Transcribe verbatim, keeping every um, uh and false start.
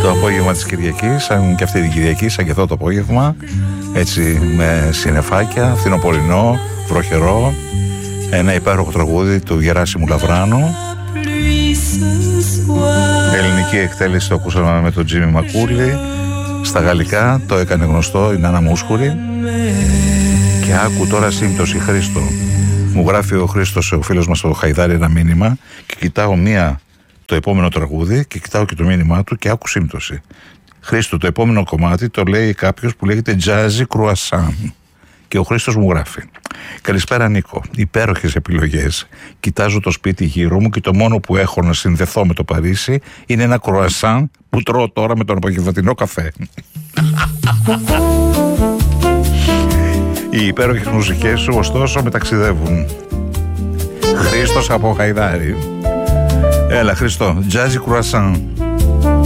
Το απόγευμα της Κυριακής, σαν και αυτή την Κυριακή, σαν και αυτό το απόγευμα, έτσι με συννεφάκια, φθινοπορεινό, βροχερό, ένα υπέροχο τραγούδι του Γεράσιμου Λαβράνου. Ελληνική εκτέλεση το ακούσαμε με τον Τζίμι Μακούλη. Στα γαλλικά το έκανε γνωστό η Νάνα Μούσχουρη. Και άκου τώρα σύμπτωση, Χρήστο. Μου γράφει ο Χρήστος, ο φίλος μας ο Χαϊδάρη, ένα μήνυμα και κοιτάω μία το επόμενο τραγούδι και κοιτάω και το μήνυμά του και άκου σύμπτωση. Χρήστο, το επόμενο κομμάτι το λέει κάποιος που λέγεται Jazzy Croissant. Και ο Χρήστος μου γράφει: καλησπέρα Νίκο, υπέροχες επιλογές. Κοιτάζω το σπίτι γύρω μου και το μόνο που έχω να συνδεθώ με το Παρίσι είναι ένα κρουασάν που τρώω τώρα με τον απογευματινό καφέ. Οι υπέροχες μουσικές σου ωστόσο μεταξιδεύουν. Χρήστος από Χαϊδάρη. Έλα Χριστό, Jazzy Croissant.